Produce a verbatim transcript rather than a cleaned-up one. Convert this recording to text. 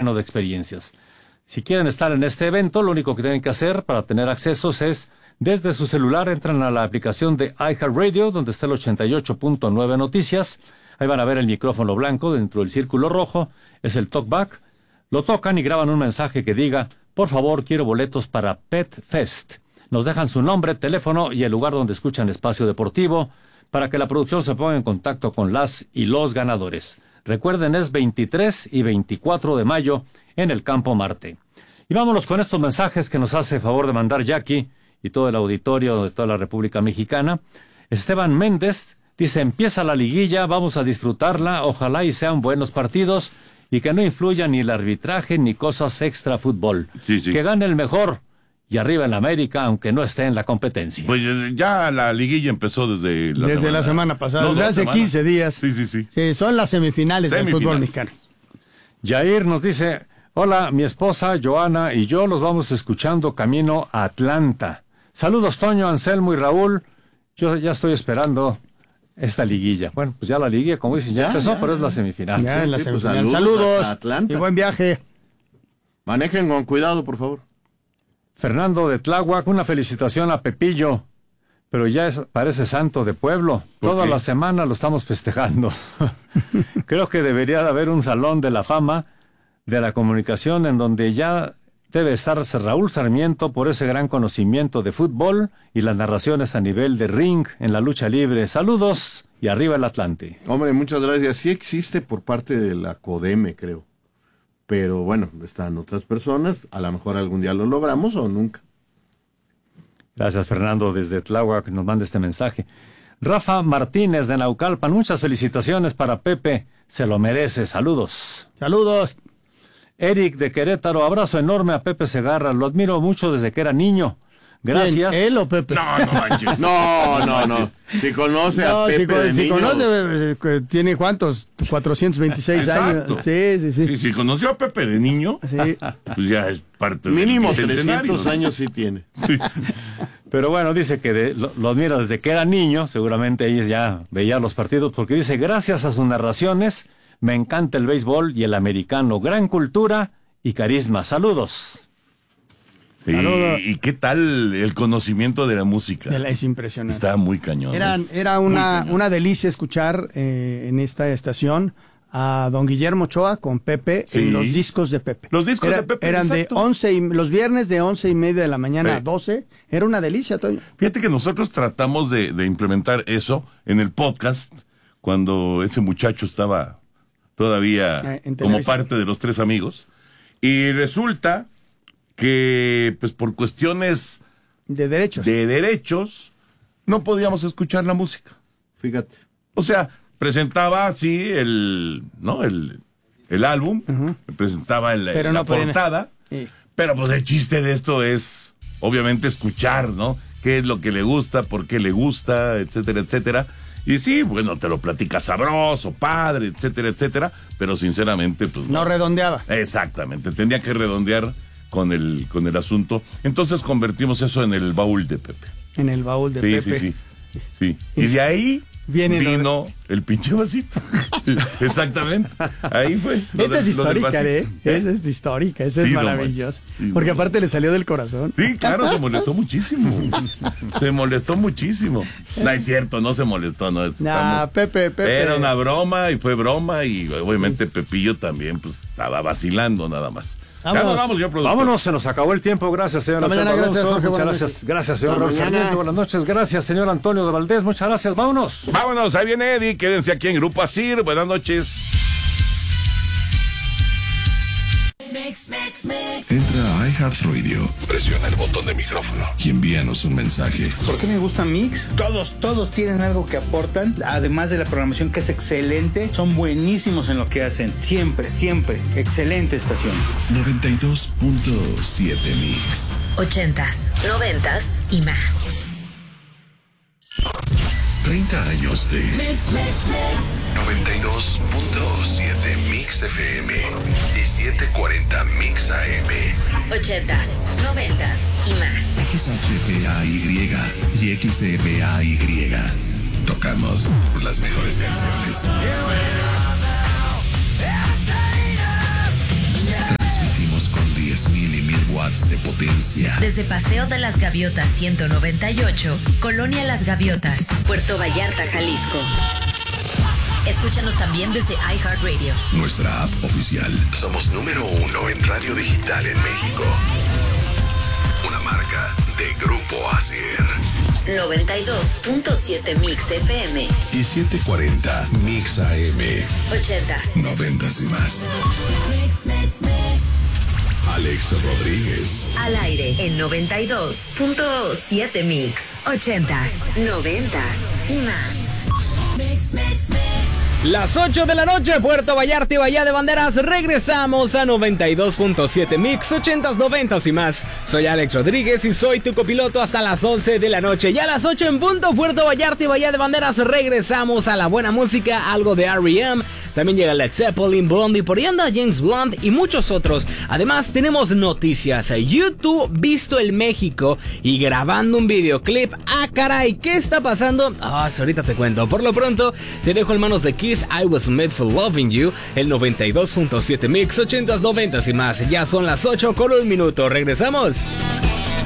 lleno de experiencias. Si quieren estar en este evento, lo único que tienen que hacer para tener accesos es, desde su celular, entran a la aplicación de iHeartRadio, donde está el ochenta y ocho punto nueve Noticias. Ahí van a ver el micrófono blanco dentro del círculo rojo, es el talkback. Lo tocan y graban un mensaje que diga, por favor, quiero boletos para Pet Fest. Nos dejan su nombre, teléfono y el lugar donde escuchan Espacio Deportivo para que la producción se ponga en contacto con las y los ganadores. Recuerden, es veintitrés y veinticuatro de mayo en el Campo Marte. Y vámonos con estos mensajes que nos hace favor de mandar Jackie y todo el auditorio de toda la República Mexicana. Esteban Méndez dice, empieza la liguilla, vamos a disfrutarla, ojalá y sean buenos partidos y que no influya ni el arbitraje ni cosas extra fútbol. Sí, sí. Que gane el mejor y arriba en la América, aunque no esté en la competencia. Pues ya la liguilla empezó desde la desde semana, la semana pasada, no, desde hace semana. quince días. Sí, sí, sí. Sí, son las semifinales, Semifinales del fútbol mexicano. Jair nos dice, hola, mi esposa Joana y yo los vamos escuchando camino a Atlanta. Saludos, Toño, Anselmo y Raúl. Yo ya estoy esperando esta liguilla. Bueno, pues ya la liguilla, como dicen, ya, ya empezó, ya, pero es la semifinal. Ya sí, en la sí, semifinal. Pues saludos, saludos a Atlanta. Y buen viaje. Manejen con cuidado, por favor. Fernando de Tláhuac, una felicitación a Pepillo, pero ya es, parece santo de pueblo. Toda qué? la semana lo estamos festejando. Creo que debería de haber un salón de la fama de la comunicación en donde ya debe estar Raúl Sarmiento por ese gran conocimiento de fútbol y las narraciones a nivel de ring en la lucha libre. Saludos y arriba el Atlante. Hombre, muchas gracias. Sí existe por parte de la CODEME, creo. Pero bueno, están otras personas. A lo mejor algún día lo logramos o nunca. Gracias, Fernando, desde Tláhuac, que nos manda este mensaje. Rafa Martínez de Naucalpan, muchas felicitaciones para Pepe. Se lo merece. Saludos. Saludos. Eric de Querétaro, abrazo enorme a Pepe Segarra, lo admiro mucho desde que era niño. Gracias. ¿Quién, él o Pepe? No, no manches. No, no, no. Si conoce no, a Pepe si, de si niño, conoce, eh, ¿tiene cuántos? cuatrocientos veintiséis años. Sí, sí, sí. Si, si conoció a Pepe de niño, sí. pues ya es parte mínimo del bicentenario, trescientos ¿no? años sí tiene. Sí. Pero bueno, dice que de, lo, lo admira desde que era niño, seguramente ella ya veía los partidos, porque dice, gracias a sus narraciones, me encanta el béisbol y el americano, gran cultura y carisma. Saludos. Sí, ¿y qué tal el conocimiento de la música? De la, es impresionante. Está muy cañón. Era, ¿no? era una, cañón. una delicia escuchar eh, en esta estación a don Guillermo Ochoa con Pepe Sí. en los discos de Pepe. Los discos Era- de Pepe, Eran exacto. de once y, los viernes de once y media de la mañana Sí. a doce. Era una delicia, Toño. Fíjate que nosotros tratamos de, de implementar eso en el podcast cuando ese muchacho estaba todavía Eh, en como Televisa. parte de los tres amigos. Y resulta que, pues por cuestiones De derechos. de derechos, no podíamos escuchar la música. Fíjate. O sea, presentaba así el, ¿no? El, el álbum, presentaba el, Pero la no podían- portada, Sí. pero pues el chiste de esto es, obviamente, escuchar, ¿no? Qué es lo que le gusta, por qué le gusta, etcétera, etcétera. Y sí, bueno, te lo platica sabroso, padre, etcétera, etcétera, pero sinceramente, pues No redondeaba. Exactamente, tenía que redondear con el, con el asunto. Entonces convertimos eso en el baúl de Pepe. En el baúl de Sí, Pepe. sí, sí, sí. Y de ahí Viene lo vino el pinche vasito. Exactamente. Ahí fue. lo Esa del- es lo del histórica, ¿eh? vasito. Esa es histórica, esa es Sí, no maravillosa. manches. Sí, Porque no aparte le salió del corazón. Sí, claro, se molestó muchísimo. Se molestó muchísimo. No es cierto, no se molestó, no. Nah, Estamos- Pepe, Pepe. Era una broma y fue broma y obviamente Pepillo también pues estaba vacilando nada más. Ya Vámonos. nos vamos, yo productor. Vámonos, se nos acabó el tiempo. Gracias, señor Hasta mañana, Alonso. gracias, Jorge, Muchas buenas gracias, noches. gracias, señor Hasta Raúl mañana. Sarmiento. Buenas noches. Gracias, señor Antonio de Valdés. Muchas gracias. Vámonos. Vámonos, ahí viene Eddie, quédense aquí en Grupo Asir. Buenas noches. Entra a iHeartRadio, presiona el botón de micrófono y envíanos un mensaje. ¿Por qué me gusta Mix? Todos, todos tienen algo que aportan, además de la programación que es excelente, son buenísimos en lo que hacen. Siempre, siempre. Excelente estación. noventa y dos punto siete Mix. Ochentas, noventas y más. treinta años de noventa y dos punto siete Mix F M y setecientos cuarenta Mix A M. Ochentas, noventas y más. X H P A Y y X E B A Y. Tocamos las mejores canciones. watts de potencia. Desde Paseo de las Gaviotas ciento noventa y ocho, Colonia Las Gaviotas, Puerto Vallarta, Jalisco. Escúchanos también desde iHeartRadio. Nuestra app oficial. Somos número uno en radio digital en México. Una marca de Grupo Asier. noventa y dos punto siete Mix F M. Y setecientos cuarenta Mix A M. Ochentas. Noventas y más. Mix, mix, mix. Alex Rodríguez. Al aire en noventa y dos punto siete Mix. Ochentas, noventas y más. Mix, mix, mix. Las ocho de la noche, Puerto Vallarta y Bahía de Banderas. Regresamos a noventa y dos punto siete Mix, ochentas, noventas y más. Soy Alex Rodríguez y soy tu copiloto hasta las once de la noche. Ya a las ocho en punto, Puerto Vallarta y Bahía de Banderas. Regresamos a la buena música, algo de R E M. También llega Led Zeppelin, Blondie, por ahí anda James Blunt y muchos otros. Además, tenemos noticias. YouTube visto en México y grabando un videoclip. Ah, caray, ¿qué está pasando? Ah, ahorita te cuento. Por lo pronto, te dejo en manos de Kiss, I Was Made for Loving You, el noventa y dos punto siete Mix, ochentas, noventas y más. Ya son las ocho con un minuto. Regresamos.